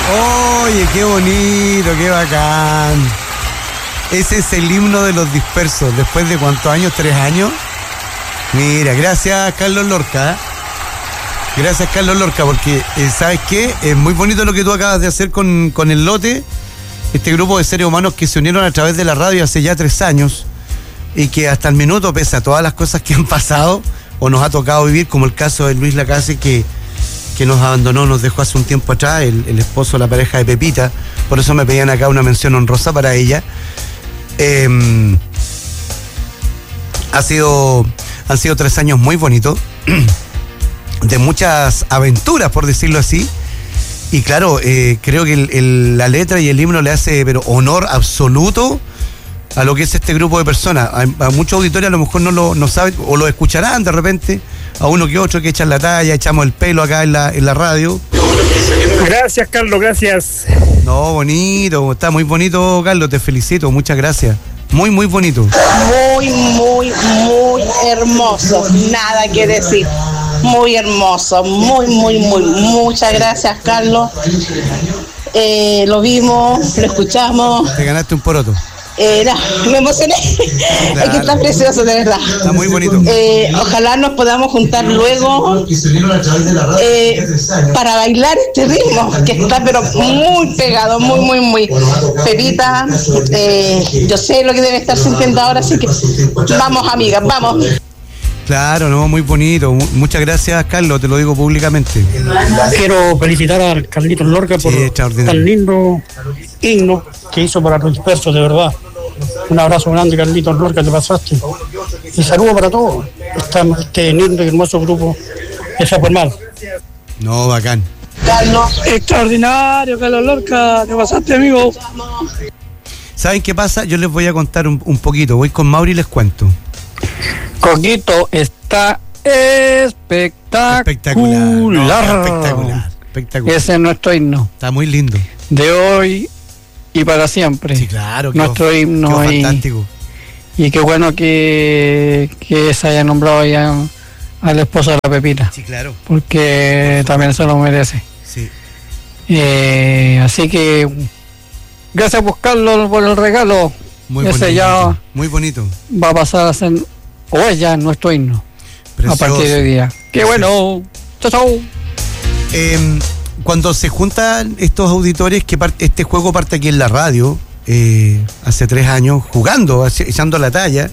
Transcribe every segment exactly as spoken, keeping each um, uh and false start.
Oye, qué bonito, qué bacán. Ese es el himno de los dispersos. ¿Después de cuántos años? ¿Tres años? Mira, gracias Carlos Lorca. ¿eh? Gracias Carlos Lorca, porque eh, ¿sabes qué? Es muy bonito lo que tú acabas de hacer con, con el lote. Este grupo de seres humanos que se unieron a través de la radio hace ya tres años y que hasta el minuto, pese a todas las cosas que han pasado o nos ha tocado vivir, como el caso de Luis Lacase, que, que nos abandonó, nos dejó hace un tiempo atrás, el, el esposo, la pareja de Pepita. Por eso me pedían acá una mención honrosa para ella. Eh, ha sido, han sido tres años muy bonitos, de muchas aventuras, por decirlo así. Y claro, eh, creo que el, el, la letra y el himno le hace pero honor absoluto a lo que es este grupo de personas. A, a muchos auditores a lo mejor no lo no saben o lo escucharán de repente, a uno que otro que echan la talla, echamos el pelo acá en la, en la radio. Gracias, Carlos, gracias. No, bonito, está muy bonito, Carlos, te felicito, muchas gracias. Muy, muy bonito. Muy, muy, muy hermoso, nada que decir. Muy hermoso, muy, muy, muy. Muchas gracias, Carlos. Eh, lo vimos, lo escuchamos. Te ganaste un poroto. Eh, no, me emocioné. Claro. Es que está precioso, de verdad. Está muy bonito. Eh, ojalá nos podamos juntar luego eh, para bailar este ritmo, que está pero muy pegado, muy, muy, muy. Pepita, eh, yo sé lo que debe estar sintiendo ahora, así que vamos, amigas, vamos. Claro, no, muy bonito. Muchas gracias, Carlos, te lo digo públicamente. Quiero felicitar a Carlitos Lorca por sí, tan lindo himno que hizo para los dispersos, de verdad. Un abrazo grande, Carlitos Lorca, te pasaste. Y saludo para todos. Esta, este lindo y hermoso grupo de Chapuermal. No, bacán. Carlos. Extraordinario, Carlos Lorca, te pasaste, amigo. ¿Saben qué pasa? Yo les voy a contar un, un poquito. Voy con Mauri y les cuento. Coquito está espectacular. Espectacular. No, espectacular. Espectacular. Ese es nuestro himno. Está muy lindo. De hoy y para siempre. Sí, claro. Nuestro quedó, himno. Quedó y, fantástico. Y qué bueno que, que se haya nombrado ya al esposo de la Pepita. Sí, claro. Porque también se lo merece. Sí. Eh, así que gracias por Carlos por el regalo. Muy Ese bonito. ya muy bonito. Va a pasar a ser o es ya nuestro himno. Precioso. A partir de hoy día. Qué bueno. Chao, chao. Eh, cuando se juntan estos auditores, que parte, este juego parte aquí en la radio, eh, hace tres años, jugando, echando la talla.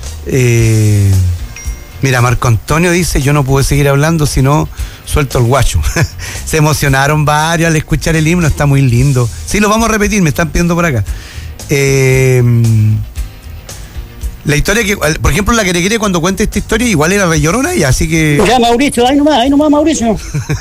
Eh, mira, Marco Antonio dice, yo no puedo seguir hablando si no suelto el guacho. Se emocionaron varios al escuchar el himno, está muy lindo. Sí, lo vamos a repetir, me están pidiendo por acá. Eh, la historia que, por ejemplo, la Querequere cuando cuenta esta historia igual era Re Llorona y así que... Ya, Mauricio, ahí nomás, ahí nomás, Mauricio.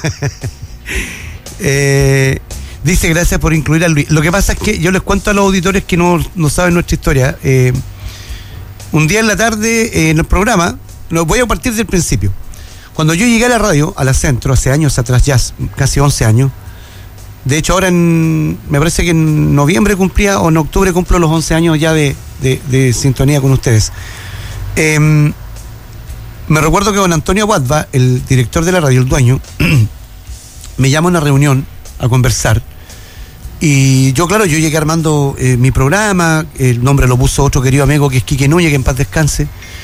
eh, dice, gracias por incluir a Luis. Lo que pasa es que yo les cuento a los auditores que no, no saben nuestra historia. Eh, un día en la tarde, eh, en el programa, lo voy a partir del principio. Cuando yo llegué a la radio, a la Centro, hace años atrás, ya casi once años, de hecho ahora en, me parece que en noviembre cumplía, o en octubre cumplo los once años ya de, de, de sintonía con ustedes. Eh, me recuerdo que don Antonio Guadva, el director de la radio, el dueño, me llama a una reunión a conversar. Y yo, claro, yo llegué armando eh, mi programa, el nombre lo puso otro querido amigo que es Quique Núñez, que en paz descanse.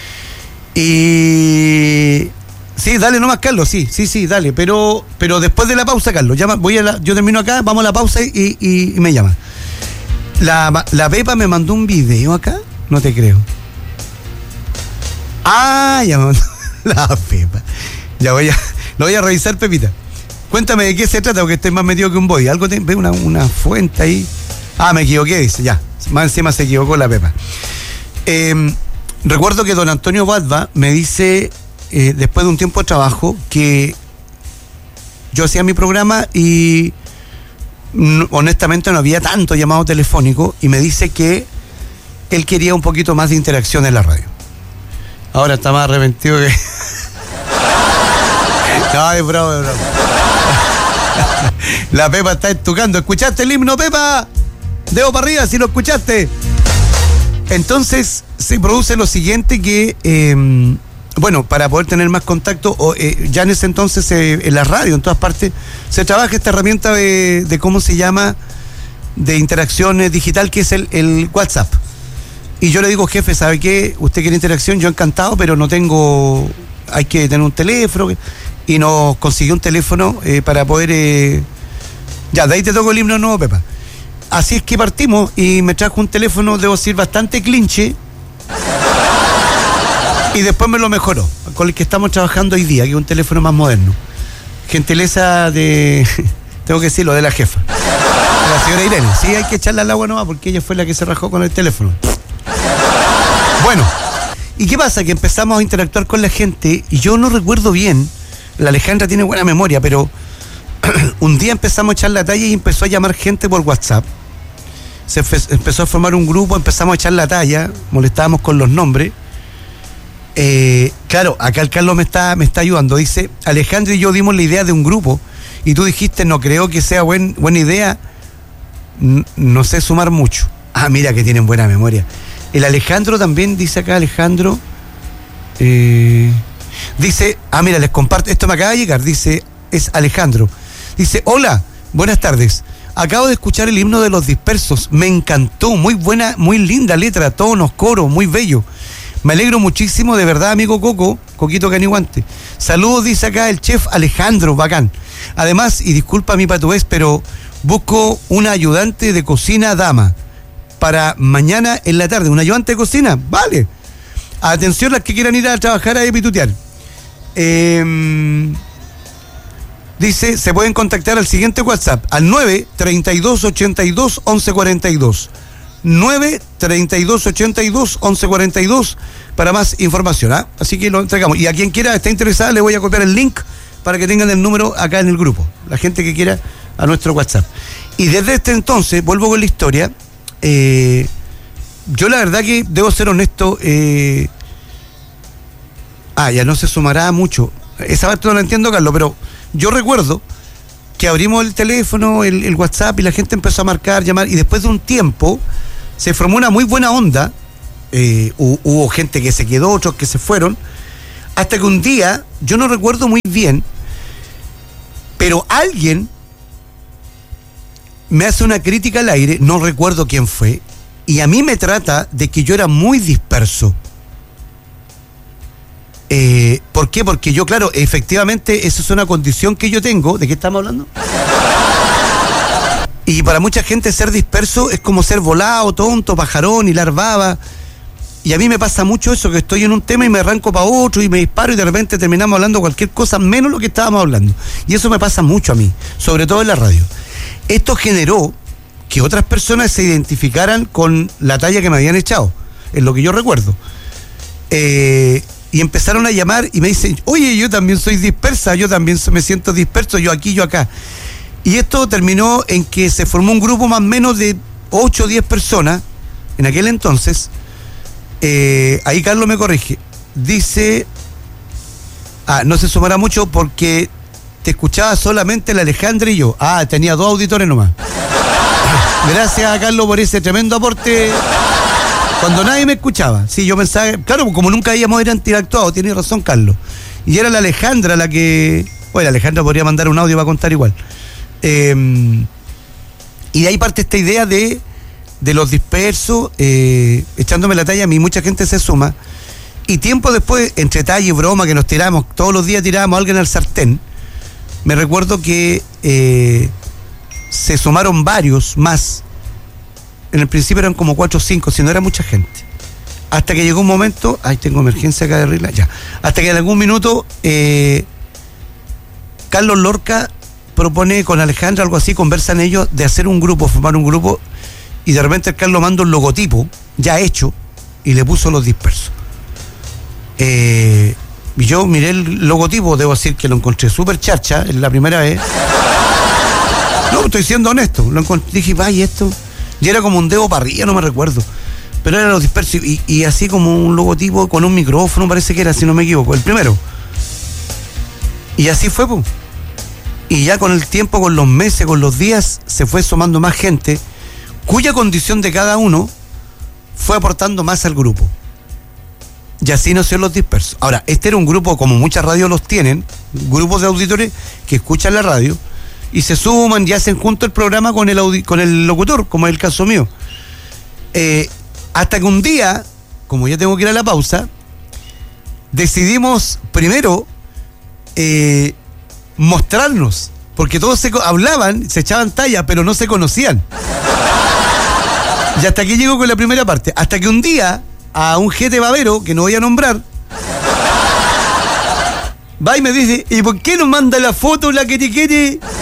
Y... sí, dale nomás, Carlos, sí, sí, sí, dale, pero pero después de la pausa, Carlos, llama, voy a la, yo termino acá, vamos a la pausa y, y, y me llama. La, la Pepa me mandó un video acá, no te creo. Ah, ya me mandó la Pepa. Ya voy a, lo voy a revisar, Pepita. Cuéntame de qué se trata, porque estoy más metido que un body. Algo te, veo una, una fuente ahí. Ah, me equivoqué, dice, ya. Más encima se equivocó la Pepa. Eh, recuerdo que don Antonio Badva me dice, eh, después de un tiempo de trabajo, que yo hacía mi programa y no, honestamente no había tanto llamado telefónico, y me dice que él quería un poquito más de interacción en la radio. Ahora está más arrepentido que... no, es bravo, es bravo. La Pepa está estucando. ¿Escuchaste el himno, Pepa? Dedo para arriba si lo escuchaste. Entonces se produce lo siguiente, que eh, bueno, para poder tener más contacto, o, eh, ya en ese entonces eh, en la radio, en todas partes, se trabaja esta herramienta de, de cómo se llama, de interacción digital, que es el, el WhatsApp. Y yo le digo, jefe, ¿sabe qué? Usted quiere interacción, yo encantado, pero no tengo, hay que tener un teléfono, y nos consiguió un teléfono eh, para poder, eh, ya, de ahí te toco el himno nuevo, Pepa. Así es que partimos, y me trajo un teléfono, debo decir, bastante clinche, y después me lo mejoró, con el que estamos trabajando hoy día, que es un teléfono más moderno. Gentileza de, tengo que decirlo, de la jefa, de la señora Irene. Sí, hay que echarle al agua nomás, porque ella fue la que se rajó con el teléfono. Bueno, ¿y qué pasa? Que empezamos a interactuar con la gente, y yo no recuerdo bien, la Alejandra tiene buena memoria, pero un día empezamos a echar la talla y empezó a llamar gente por WhatsApp. Se fe- empezó a formar un grupo, empezamos a echar la talla, molestábamos con los nombres. Eh, claro, acá el Carlos me está, me está ayudando. Dice, Alejandro y yo dimos la idea de un grupo, y tú dijiste, no creo que sea buen, buena idea, N- no sé sumar mucho. Ah, mira que tienen buena memoria. El Alejandro también, dice acá Alejandro, eh, dice, ah, mira, les comparto, esto me acaba de llegar, dice, es Alejandro. Dice, hola, buenas tardes. Acabo de escuchar el himno de los dispersos. Me encantó, muy buena, muy linda letra, tonos, coro, muy bello. Me alegro muchísimo, de verdad, amigo Coco, Coquito Caniguante. Saludos, dice acá el chef Alejandro, bacán. Además, y disculpa mi patués, pero busco una ayudante de cocina dama para mañana en la tarde. ¿Un ayudante de cocina? Vale. Atención las que quieran ir a trabajar a pitutear. Eh... Dice, se pueden contactar al siguiente WhatsApp, al nueve treinta y dos ochenta y dos once cuarenta y dos. nueve treinta y dos ochenta y dos once cuarenta y dos para más información, ¿ah? Así que lo entregamos. Y a quien quiera, esté interesada, le voy a copiar el link para que tengan el número acá en el grupo. La gente que quiera a nuestro WhatsApp. Y desde este entonces, vuelvo con la historia, eh, yo la verdad que debo ser honesto, eh, ah, ya no se sumará mucho. Esa parte no la entiendo, Carlos, pero yo recuerdo que abrimos el teléfono, el, el WhatsApp, y la gente empezó a marcar, llamar, y después de un tiempo se formó una muy buena onda. Eh, hubo, hubo gente que se quedó, otros que se fueron, hasta que un día, yo no recuerdo muy bien, pero alguien me hace una crítica al aire, no recuerdo quién fue, y a mí me trata de que yo era muy disperso. Eh, ¿Por qué? Porque yo, claro, efectivamente, esa es una condición que yo tengo. ¿De qué estamos hablando? Y para mucha gente ser disperso es como ser volado, tonto, pajarón, hilar baba. Y a mí me pasa mucho eso, que estoy en un tema y me arranco para otro y me disparo y de repente terminamos hablando cualquier cosa menos lo que estábamos hablando. Y eso me pasa mucho a mí, sobre todo en la radio. Esto generó que otras personas se identificaran con la talla que me habían echado, es lo que yo recuerdo. Eh... Y empezaron a llamar y me dicen, oye, yo también soy dispersa, yo también me siento disperso, yo aquí, yo acá. Y esto terminó en que se formó un grupo más o menos de ocho o diez personas, en aquel entonces. Eh, ahí Carlos me corrige. Dice, ah, no se sumará mucho porque te escuchaba solamente la Alejandra y yo. Ah, tenía dos auditores nomás. Gracias a Carlos por ese tremendo aporte. Cuando nadie me escuchaba, sí, yo pensaba, claro, como nunca habíamos interactuado, tiene razón Carlos. Y era la Alejandra la que, bueno, la Alejandra podría mandar un audio para contar igual. Eh, y de ahí parte esta idea de, de los dispersos, eh, echándome la talla, a mí mucha gente se suma. Y tiempo después, entre talla y broma que nos tiramos, todos los días tirábamos a alguien al sartén, me recuerdo que eh, se sumaron varios más. En el principio eran como cuatro o cinco, si no era mucha gente. Hasta que llegó un momento, ay, tengo emergencia acá de regla, ya. Hasta que en algún minuto, eh, Carlos Lorca propone con Alejandra, algo así, conversan ellos de hacer un grupo, formar un grupo, y de repente el Carlos manda un logotipo ya hecho y le puso los dispersos. Eh, y yo miré el logotipo, debo decir que lo encontré súper charcha, es la primera vez. No, estoy siendo honesto, lo encontré, dije, vaya, esto. Y era como un dedo para arriba, no me recuerdo. Pero eran los dispersos y, y así como un logotipo con un micrófono, parece que era, si no me equivoco, el primero. Y así fue, pues. Y ya con el tiempo, con los meses, con los días, se fue sumando más gente, cuya condición de cada uno fue aportando más al grupo. Y así nació Los Dispersos. Ahora, este era un grupo, como muchas radios los tienen, grupos de auditores que escuchan la radio y se suman y hacen junto el programa con el, audi- con el locutor, como es el caso mío. Eh, hasta que un día, como ya tengo que ir a la pausa, decidimos primero eh, mostrarnos, porque todos se co- hablaban, se echaban talla, pero no se conocían. Y hasta aquí llego con la primera parte. Hasta que un día, a un jete babero, que no voy a nombrar, va y me dice, ¿y por qué no manda la foto la que te quiere